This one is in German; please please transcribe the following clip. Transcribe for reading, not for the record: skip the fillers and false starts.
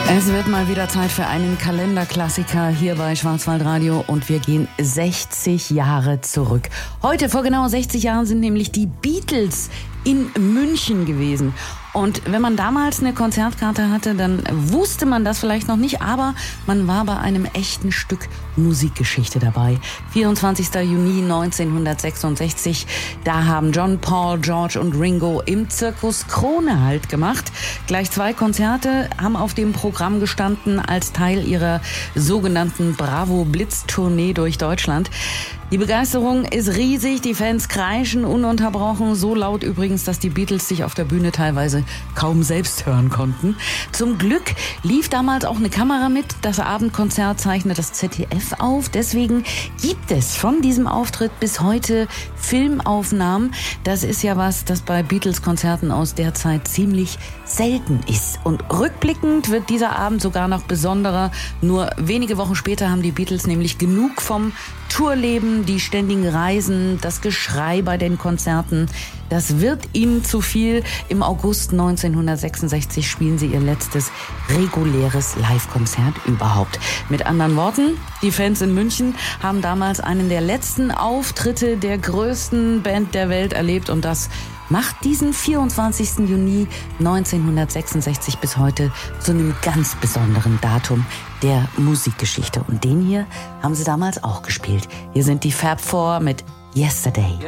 Es wird mal wieder Zeit für einen Kalenderklassiker hier bei Schwarzwaldradio und wir gehen 60 Jahre zurück. Heute vor genau 60 Jahren sind nämlich die Beatles in München gewesen. Und wenn man damals eine Konzertkarte hatte, dann wusste man das vielleicht noch nicht, aber man war bei einem echten Stück Musikgeschichte dabei. 24. Juni 1966, da haben John, Paul, George und Ringo im Zirkus Krone Halt gemacht. Gleich 2 Konzerte haben auf dem Programm gestanden als Teil ihrer sogenannten Bravo-Blitz-Tournee durch Deutschland. Die Begeisterung ist riesig, die Fans kreischen ununterbrochen, so laut übrigens, dass die Beatles sich auf der Bühne teilweise kaum selbst hören konnten. Zum Glück lief damals auch eine Kamera mit, das Abendkonzert zeichnet das ZDF auf, deswegen gibt es von diesem Auftritt bis heute Filmaufnahmen. Das ist ja was, das bei Beatles-Konzerten aus der Zeit ziemlich selten ist. Und rückblickend wird dieser Abend sogar noch besonderer. Nur wenige Wochen später haben die Beatles nämlich genug vom Tourleben, die ständigen Reisen, das Geschrei bei den Konzerten. Das wird ihnen zu viel. Im August 1966 spielen sie ihr letztes reguläres Live-Konzert überhaupt. Mit anderen Worten, die Fans in München haben damals einen der letzten Auftritte der größten Band der Welt erlebt und das macht diesen 24. Juni 1966 bis heute zu einem ganz besonderen Datum der Musikgeschichte. Und den hier haben sie damals auch gespielt. Hier sind die Fab Four mit Yesterday.